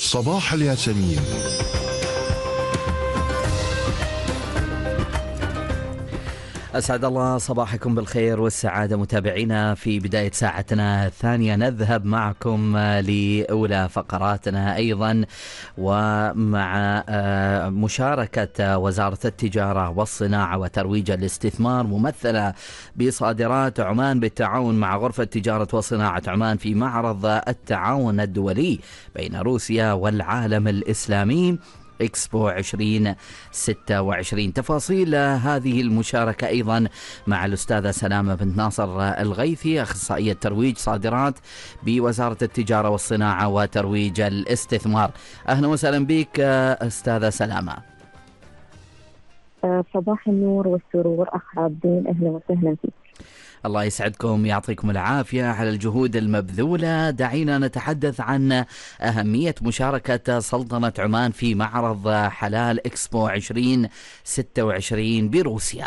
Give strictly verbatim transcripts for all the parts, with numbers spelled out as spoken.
صباح الياسمين. أسعد الله صباحكم بالخير والسعادة متابعينا. في بداية ساعتنا الثانية نذهب معكم لأولى فقراتنا أيضا، ومع مشاركة وزارة التجارة والصناعة وترويج الاستثمار ممثلة بصادرات عمان بالتعاون مع غرفة تجارة وصناعة عمان في معرض التعاون الدولي بين روسيا والعالم الإسلامي إكسبو عشرين ستة وعشرين. تفاصيل هذه المشاركة أيضا مع الأستاذة سلامة بنت ناصر الغيثي، أخصائية ترويج صادرات بوزارة التجارة والصناعة وترويج الاستثمار. أهلا وسهلا بك أستاذة سلامة. صباح النور والسرور أخ عابدين، أهلا وسهلا فيك. الله يسعدكم، يعطيكم العافية على الجهود المبذولة. دعينا نتحدث عن أهمية مشاركة سلطنة عمان في معرض حلال إكسبو عشرين ستة وعشرين بروسيا.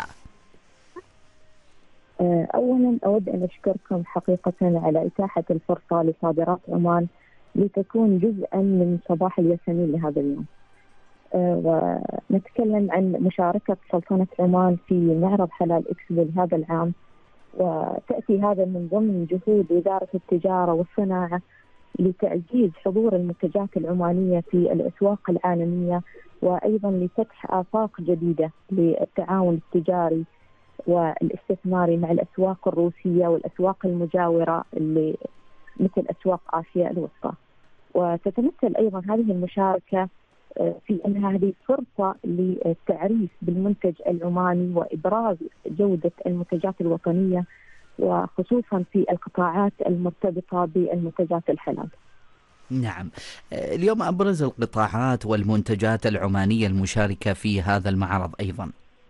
أولا أود أن أشكركم حقيقة على إتاحة الفرصة لصادرات عمان لتكون جزءا من صباح الياسمين لهذا اليوم. ونتكلم عن مشاركة سلطنة عمان في معرض حلال إكسبو لهذا العام، وتأتي هذا من ضمن جهود وزارة التجارة والصناعة لتعزيز حضور المنتجات العمانية في الأسواق العالمية، وأيضا لفتح آفاق جديدة للتعاون التجاري والاستثماري مع الأسواق الروسية والأسواق المجاورة اللي مثل أسواق آسيا الوسطى. وتتمثل أيضا هذه المشاركة في أنها هذه فرصة للتعريف بالمنتج العماني وإبراز جودة المنتجات الوطنية، وخصوصا في القطاعات المرتبطة بالمنتجات الحلال. نعم، اليوم أبرز القطاعات والمنتجات العمانية المشاركة في هذا المعرض أيضا.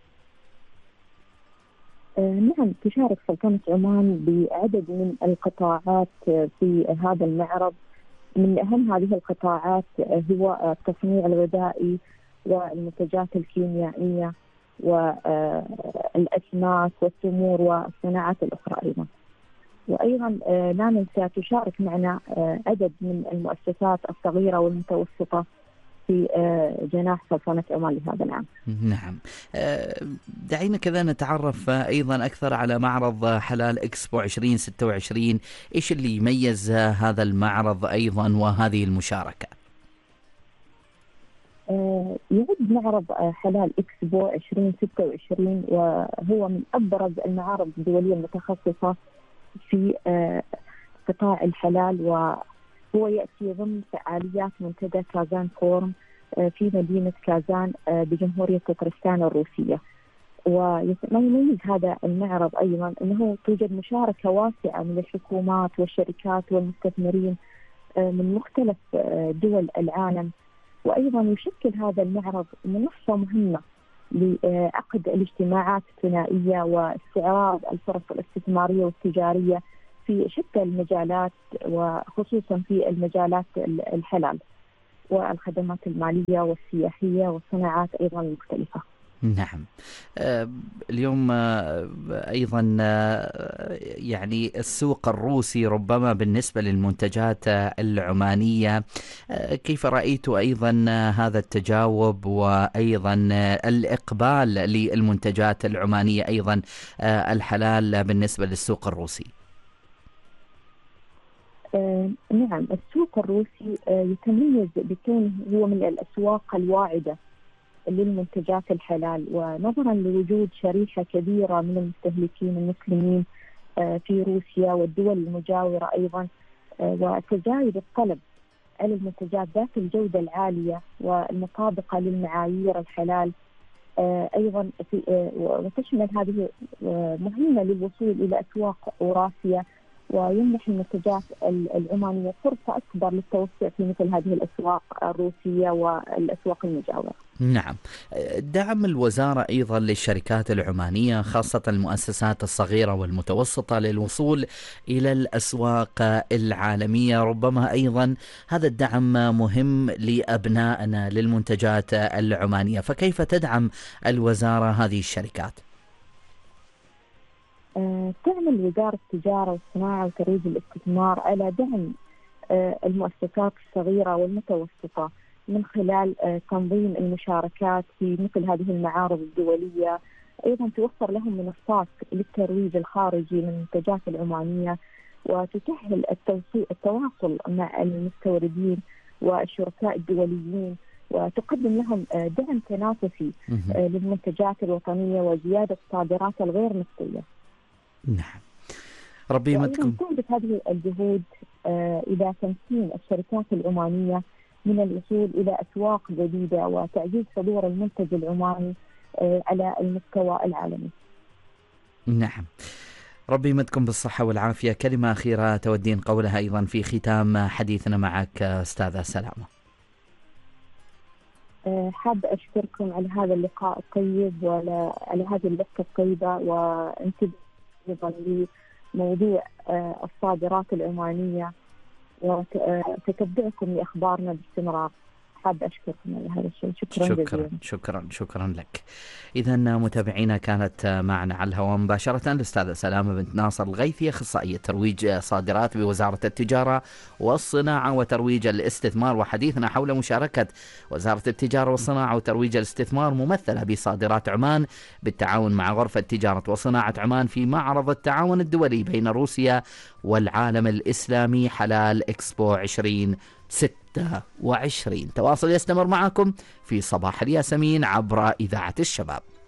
نعم، تشارك سلطنة عمان بعدد من القطاعات في هذا المعرض. من أهم هذه القطاعات هو التصنيع الغذائي والمنتجات الكيميائية والأسماك والتمور والصناعات الأخرى أيضا. وأيضا لا ننسى تشارك معنا عدد من المؤسسات الصغيرة والمتوسطة في جناح سلطنة عمان لهذا العام. نعم، دعينا كذا نتعرف أيضا أكثر على معرض حلال إكسبو عشرين ستة وعشرين. إيش اللي يميز هذا المعرض أيضا وهذه المشاركة؟ يعد معرض حلال إكسبو عشرين ستة وعشرين وهو من أبرز المعارض الدولية المتخصصة في قطاع الحلال، وهو يأتي ضمن فعاليات منتدى كازان فورم في مدينة كازان بجمهورية تترستان الروسية. وما يميز هذا المعرض أيضا أنه توجد مشاركة واسعة من الحكومات والشركات والمستثمرين من مختلف دول العالم. وأيضا يشكل هذا المعرض منصة مهمة لعقد الاجتماعات الثنائية واستعراض الفرص الاستثمارية والتجارية في شتى المجالات، وخصوصا في المجالات الحلال والخدمات المالية والسياحية والصناعات أيضا المختلفة. نعم، اليوم أيضا يعني السوق الروسي ربما بالنسبة للمنتجات العمانية، كيف رأيت أيضا هذا التجاوب وأيضا الإقبال للمنتجات العمانية أيضا الحلال بالنسبة للسوق الروسي؟ آه نعم، السوق الروسي آه يتميز بكونه هو من الأسواق الواعدة للمنتجات الحلال، ونظرا لوجود شريحة كبيرة من المستهلكين المسلمين آه في روسيا والدول المجاورة أيضا، آه وتزايد الطلب على المنتجات ذات الجودة العالية والمطابقة للمعايير الحلال آه أيضا في آه وتشمل هذه آه مهمة للوصول إلى أسواق أوراسيا، ويمنح المنتجات العمانية فرصة أكبر للتوسع في مثل هذه الأسواق الروسية والأسواق المجاورة. نعم، دعم الوزارة أيضا للشركات العمانية خاصة المؤسسات الصغيرة والمتوسطة للوصول إلى الأسواق العالمية، ربما أيضا هذا الدعم مهم لأبنائنا للمنتجات العمانية، فكيف تدعم الوزارة هذه الشركات؟ تعمل وزارة التجارة والصناعة وترويج الاستثمار على دعم المؤسسات الصغيرة والمتوسطة من خلال تنظيم المشاركات في مثل هذه المعارض الدولية. أيضا توفر لهم منصات للترويج الخارجي للمنتجات العمانية، وتسهل التواصل مع المستوردين والشركاء الدوليين، وتقدم لهم دعم تنافسي للمنتجات الوطنية وزيادة صادرات الغير نفطية. نعم، ربي يمدكم. تهدف هذه الجهود إلى تمكين الشركات العمانية من الوصول إلى أسواق جديدة وتعزيز صدور المنتج العماني على المستوى العالمي. نعم، ربي يمدكم بالصحة والعافية. كلمة أخيرة تودين قولها أيضا في ختام حديثنا معك أستاذة سلامة. حاب أشكركم على هذا اللقاء الطيب وعلى هذه اللقطة الطيبة، وانتبه أيضا لموضوع الصادرات العمانية وتتبعكم لأخبارنا باستمرار. حاب أشكركم على هذا الشيء. شكرا شكرا جزيلا. شكرا شكرا لك. إذا متابعينا، كانت معنا على الهواء مباشرة الأستاذة سلامة بنت ناصر الغيثي، أخصائية ترويج صادرات بوزارة التجارة والصناعة وترويج الاستثمار، وحديثنا حول مشاركة وزارة التجارة والصناعة وترويج الاستثمار ممثلة بصادرات عمان بالتعاون مع غرفة تجارة وصناعة عمان في معرض التعاون الدولي بين روسيا والعالم الإسلامي حلال إكسبو عشرين ستة وعشرين. تواصل يستمر معكم في صباح الياسمين عبر إذاعة الشباب.